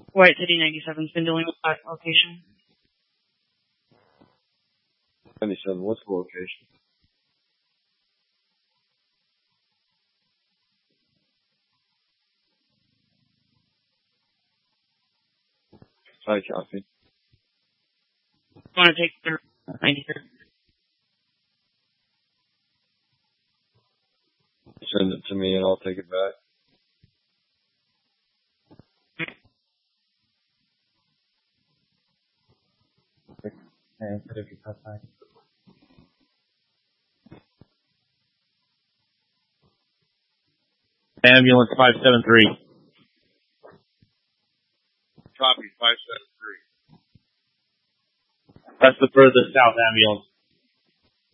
White City 97's been dealing with that location. 97, what's the location? Hi, copy. You want to take the 93? Send it to me and I'll take it back. And put if you cut back. Ambulance 573. Copy, 573. That's the furthest south ambulance.